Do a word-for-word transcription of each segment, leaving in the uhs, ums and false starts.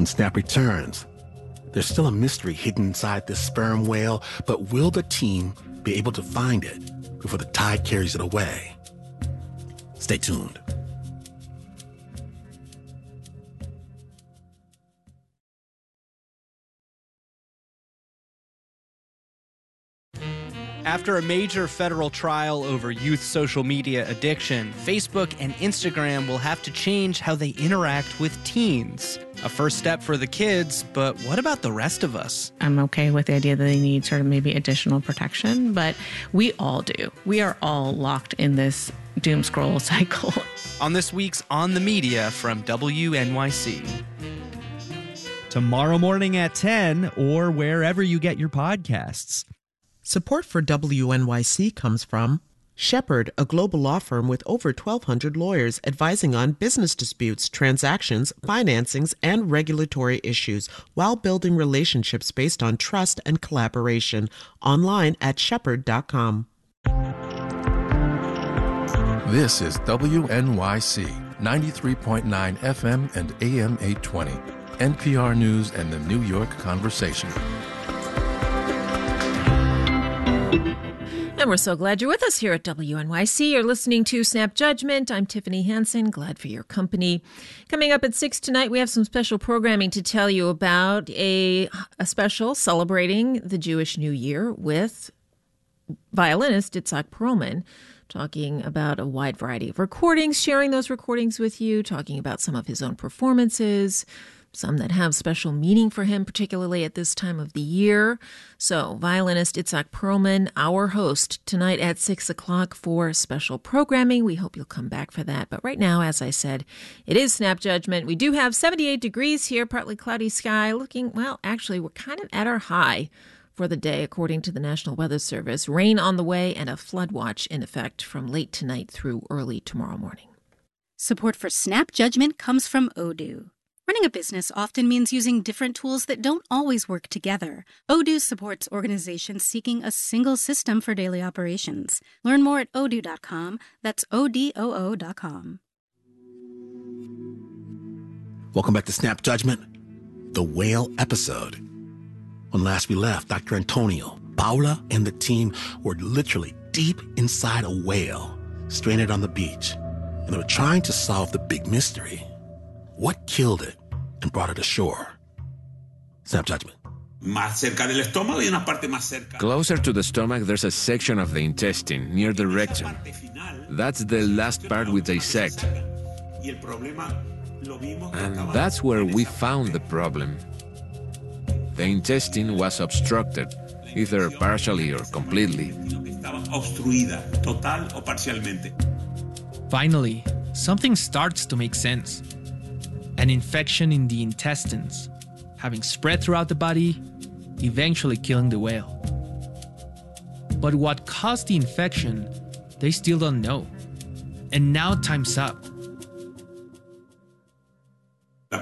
when Snap returns. There's still a mystery hidden inside this sperm whale, but will the team be able to find it before the tide carries it away? Stay tuned. After a major federal trial over youth social media addiction, Facebook and Instagram will have to change how they interact with teens. A first step for the kids, but what about the rest of us? I'm okay with the idea that they need sort of maybe additional protection, but we all do. We are all locked in this doom scroll cycle. On this week's On the Media from W N Y C. Tomorrow morning at ten or wherever you get your podcasts. Support for W N Y C comes from Shepherd, a global law firm with over twelve hundred lawyers advising on business disputes, transactions, financings, and regulatory issues while building relationships based on trust and collaboration. Online at shepherd dot com. This is W N Y C, ninety-three point nine F M and A M eight twenty, N P R News and the New York Conversation. And we're so glad you're with us here at W N Y C. You're listening to Snap Judgment. I'm Tiffany Hansen. Glad for your company. Coming up at six tonight, we have some special programming to tell you about a, a special celebrating the Jewish New Year with violinist Itzhak Perlman, talking about a wide variety of recordings, sharing those recordings with you, talking about some of his own performances, some that have special meaning for him, particularly at this time of the year. So, violinist Itzhak Perlman, our host tonight at six o'clock for special programming. We hope you'll come back for that. But right now, as I said, it is Snap Judgment. We do have seventy-eight degrees here, partly cloudy sky, looking, well, actually, we're kind of at our high for the day, according to the National Weather Service. Rain on the way and a flood watch in effect from late tonight through early tomorrow morning. Support for Snap Judgment comes from Odoo. Running a business often means using different tools that don't always work together. Odoo supports organizations seeking a single system for daily operations. Learn more at odoo dot com. That's O D O O dot com. Welcome back to Snap Judgment, the whale episode. When last we left, Doctor Antonio, Paula, and the team were literally deep inside a whale, stranded on the beach, and they were trying to solve the big mystery. What killed it and brought it ashore? Snap Judgment. Closer to the stomach, there's a section of the intestine near the rectum. That's the last part we dissect. And that's where we found the problem. The intestine was obstructed, either partially or completely. Finally, something starts to make sense. An infection in the intestines, having spread throughout the body, eventually killing the whale. But what caused the infection, they still don't know. And now time's up. The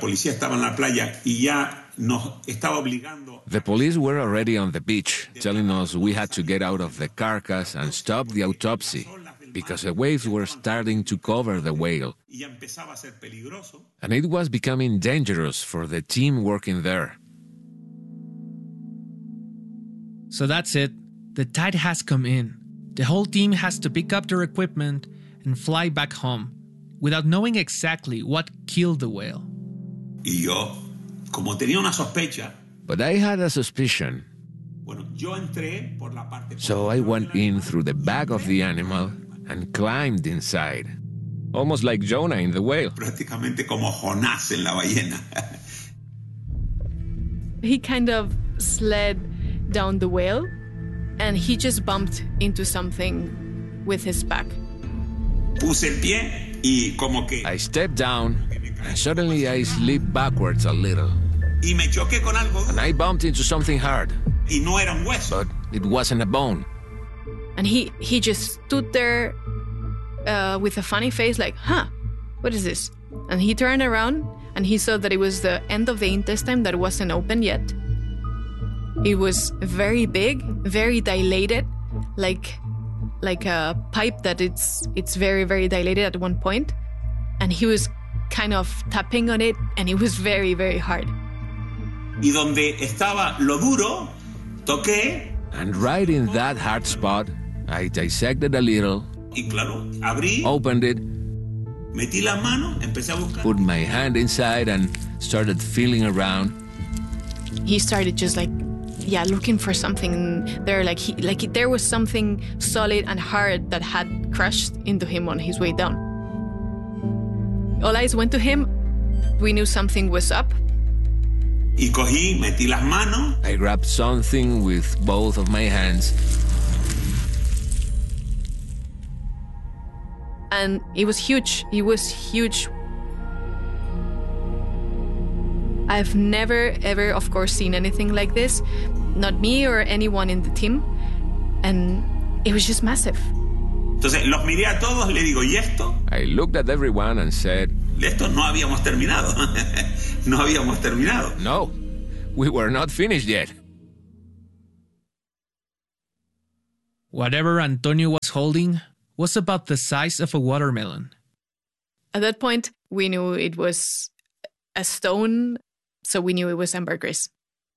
police were already on the beach, telling us we had to get out of the carcass and stop the autopsy, because the waves were starting to cover the whale. And it was becoming dangerous for the team working there. So that's it. The tide has come in. The whole team has to pick up their equipment and fly back home, without knowing exactly what killed the whale. But I had a suspicion. So I went in through the back of the animal and climbed inside, almost like Jonah in the whale. He kind of slid down the whale, and he just bumped into something with his back. I stepped down, and suddenly I slipped backwards a little. And I bumped into something hard, but it wasn't a bone. And he, he just stood there uh, with a funny face like, huh, what is this? And he turned around and he saw that it was the end of the intestine that wasn't open yet. It was very big, very dilated, like like a pipe that it's it's very, very dilated at one point. And he was kind of tapping on it, and it was very, very hard. Y donde estaba lo duro, toqué. And right in that hard spot, I dissected a little. Y claro, abrí. Opened it. Metí la mano, empecé a buscar. Put my hand inside and started feeling around. He started just like, yeah, looking for something there. Like he, like there was something solid and hard that had crushed into him on his way down. All eyes went to him. We knew something was up. Y cogí, metí las manos. I grabbed something with both of my hands. And it was huge. It was huge. I've never, ever, of course, seen anything like this. Not me or anyone in the team. And it was just massive. Entonces, los miré a todos, le digo, ¿y esto? I looked at everyone and said, esto no habíamos terminado. No habíamos terminado. No, we were not finished yet. Whatever Antonio was holding was about the size of a watermelon. At that point, we knew it was a stone, so we knew it was ambergris.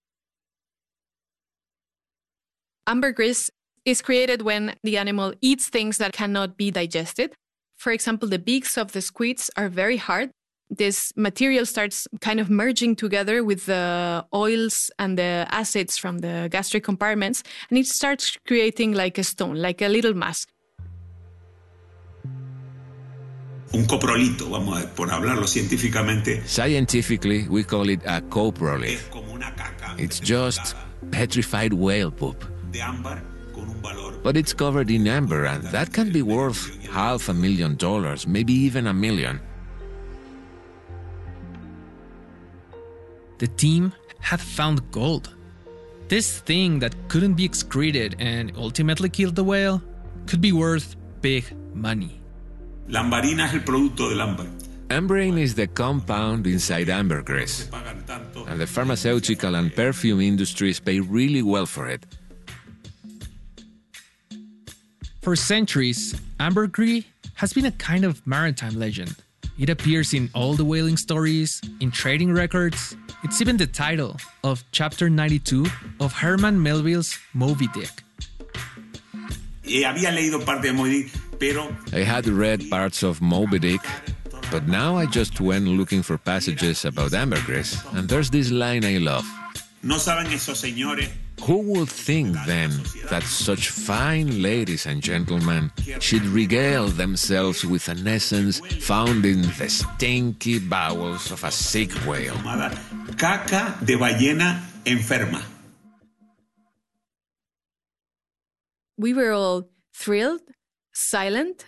Ambergris is created when the animal eats things that cannot be digested. For example, the beaks of the squids are very hard. This material starts kind of merging together with the oils and the acids from the gastric compartments, and it starts creating like a stone, like a little mass. Un coprolito, vamos a, por hablarlo científicamente. Scientifically, we call it a coprolith. Es como una caca. It's just petrified whale poop. De ámbar. But it's covered in amber, and that can be worth half a million dollars, maybe even a million. The team had found gold. This thing that couldn't be excreted and ultimately killed the whale could be worth big money. La ambarina es el producto del ámbar. Amberine is the compound inside ambergris, and the pharmaceutical and perfume industries pay really well for it. For centuries, ambergris has been a kind of maritime legend. It appears in all the whaling stories, in trading records. It's even the title of Chapter ninety-two of Herman Melville's Moby Dick. Y había leído parte de Moby Dick, pero I had read parts of Moby Dick, but now I just went looking for passages about ambergris, and there's this line I love. No saben esos señores. Who would think, then, that such fine ladies and gentlemen should regale themselves with an essence found in the stinky bowels of a sick whale? Caca de ballena enferma. We were all thrilled, silent.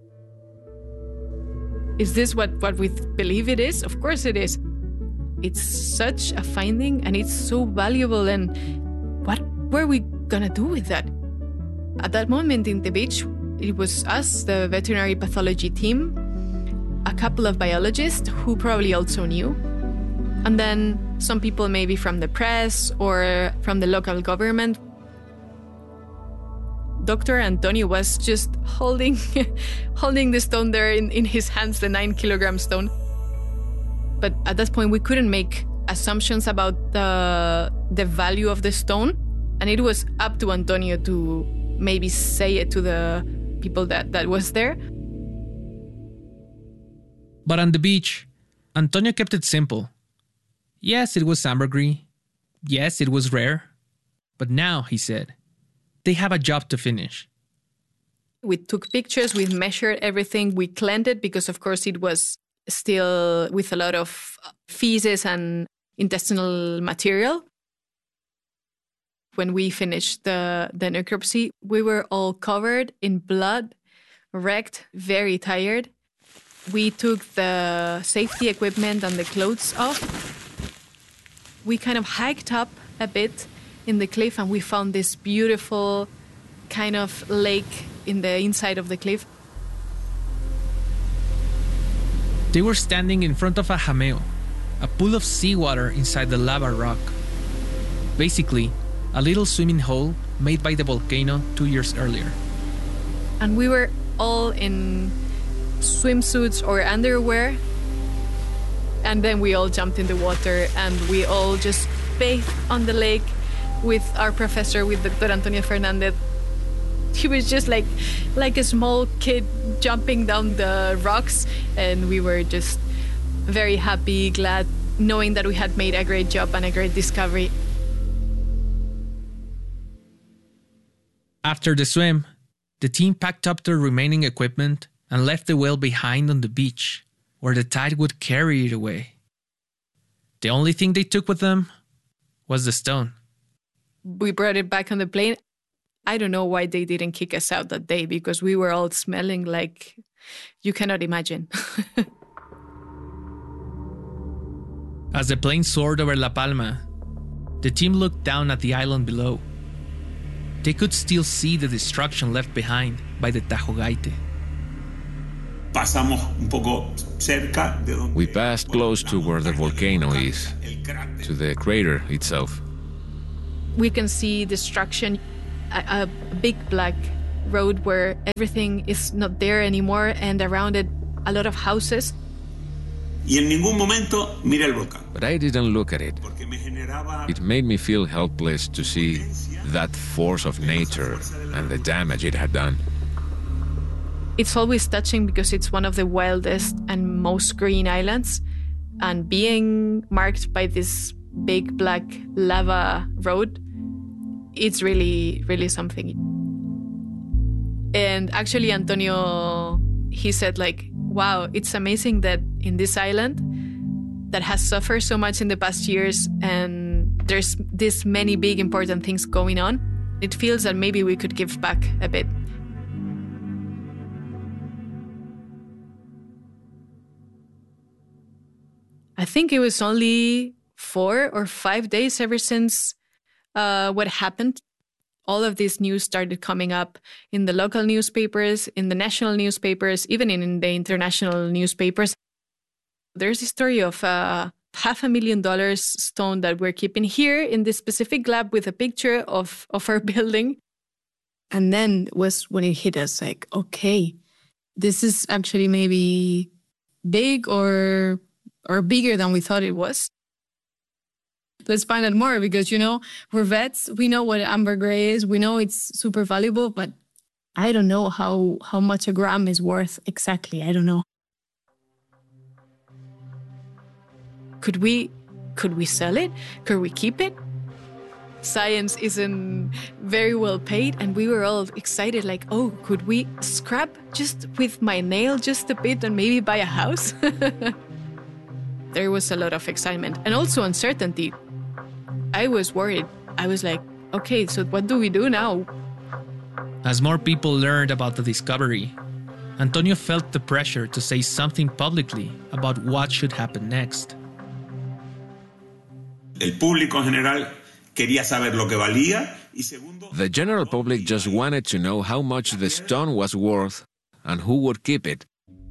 Is this what, what we believe it is? Of course it is. It's such a finding, and it's so valuable, and what were we gonna do with that? At that moment in the beach, it was us, the veterinary pathology team, a couple of biologists who probably also knew, and then some people maybe from the press or from the local government. Doctor Antonio was just holding holding the stone there in, in his hands, the nine kilogram stone. But at that point, we couldn't make assumptions about the the value of the stone, and it was up to Antonio to maybe say it to the people that, that was there. But on the beach, Antonio kept it simple. Yes, it was ambergris. Yes, it was rare. But now, he said, they have a job to finish. We took pictures, we measured everything, we cleaned it because, of course, it was still with a lot of feces and intestinal material. When we finished the, the necropsy, we were all covered in blood, wrecked, very tired. We took the safety equipment and the clothes off. We kind of hiked up a bit in the cliff, and we found this beautiful kind of lake in the inside of the cliff. They were standing in front of a jameo, a pool of seawater inside the lava rock. Basically, a little swimming hole made by the volcano two years earlier. And we were all in swimsuits or underwear. And then we all jumped in the water, and we all just bathe on the lake with our professor, with Doctor Antonio Fernandez. He was just like like a small kid jumping down the rocks, and we were just very happy, glad, knowing that we had made a great job and a great discovery. After the swim, the team packed up their remaining equipment and left the whale behind on the beach, where the tide would carry it away. The only thing they took with them was the stone. We brought it back on the plane. I don't know why they didn't kick us out that day, because we were all smelling like you cannot imagine. As the plane soared over La Palma, the team looked down at the island below. They could still see the destruction left behind by the Tajo Gaite. We passed close to where the volcano is, to the crater itself. We can see destruction, a, a big black road where everything is not there anymore, and around it, a lot of houses. But I didn't look at it. It made me feel helpless to see that force of nature and the damage it had done. It's always touching because it's one of the wildest and most green islands, and being marked by this big black lava road, it's really, really something. And actually, Antonio, he said like, wow, it's amazing that in this island that has suffered so much in the past years, and there's this many big important things going on, it feels that maybe we could give back a bit. I think it was only four or five days ever since uh, what happened. All of this news started coming up in the local newspapers, in the national newspapers, even in the international newspapers. There's a story of a half a million dollars stone that we're keeping here in this specific lab with a picture of, of our building. And then was when it hit us like, okay, this is actually maybe big or or bigger than we thought it was. Let's find out more because, you know, we're vets. We know what ambergris is. We know it's super valuable, but I don't know how, how much a gram is worth exactly. I don't know. Could we, could we sell it? Could we keep it? Science isn't very well paid, and we were all excited like, oh, could we scrap just with my nail just a bit and maybe buy a house? There was a lot of excitement and also uncertainty. I was worried. I was like, okay, so what do we do now? As more people learned about the discovery, Antonio felt the pressure to say something publicly about what should happen next. El público en general quería saber lo que valía. Y segundo, the general public just wanted to know how much the stone was worth and who would keep it.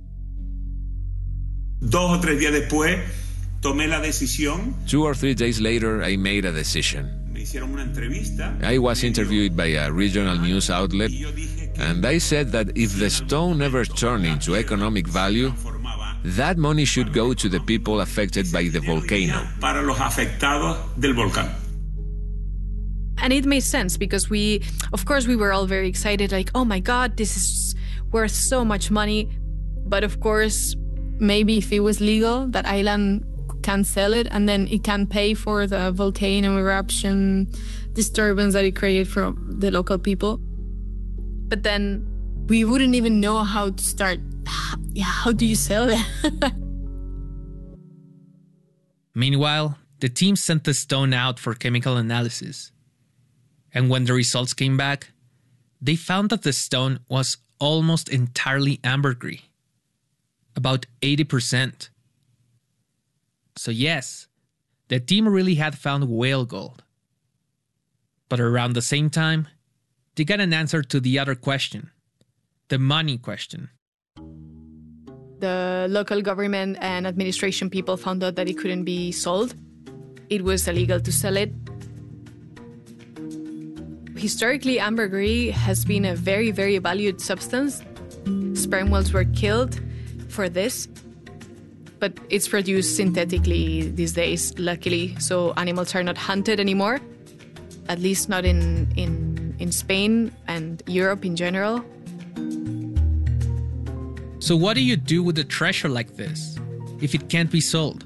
Dos o tres días después, tomé la decisión. Two or three days later, I made a decision. Me hicieron una entrevista. I was interviewed by a regional news outlet, and I said that if the stone never turned into economic value, that money should go to the people affected by the volcano. Para los afectados del volcán. And it made sense because we, of course, we were all very excited, like, oh my God, this is worth so much money. But of course, maybe if it was legal, that island can sell it and then it can pay for the volcano eruption disturbance that it created for the local people. But then we wouldn't even know how to start. Yeah, how do you sell it? Meanwhile, the team sent the stone out for chemical analysis. And when the results came back, they found that the stone was almost entirely ambergris. About eighty percent. So yes, the team really had found whale gold. But around the same time, they got an answer to the other question, the money question. The local government and administration people found out that it couldn't be sold. It was illegal to sell it. Historically, ambergris has been a very, very valued substance. Sperm whales were killed for this. but it's produced synthetically these days, luckily. So animals are not hunted anymore, at least not in, in, in Spain and Europe in general. So what do you do with a treasure like this if it can't be sold?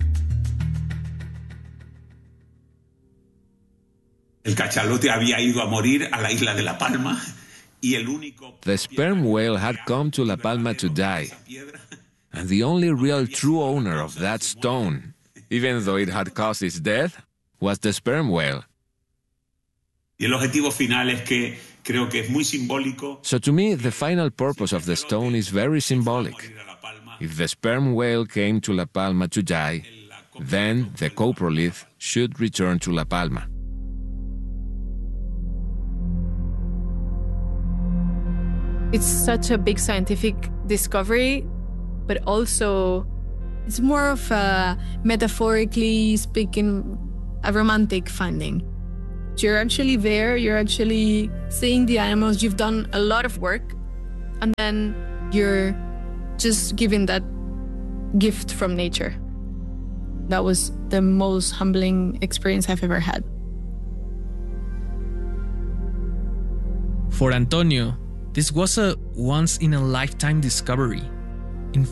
El cachalote había ido a morir a la isla de La Palma. The sperm whale had come to La Palma to die. And the only real true owner of that stone, even though it had caused its death, was the sperm whale. Y el objetivo final es que creo que es muy simbólico. So to me, the final purpose of the stone is very symbolic. If the sperm whale came to La Palma to die, then the coprolith should return to La Palma. It's such a big scientific discovery, but also it's more of a, metaphorically speaking, a romantic finding. You're actually there, you're actually seeing the animals, you've done a lot of work, and then you're just giving that gift from nature. That was the most humbling experience I've ever had. For Antonio, this was a once-in-a-lifetime discovery.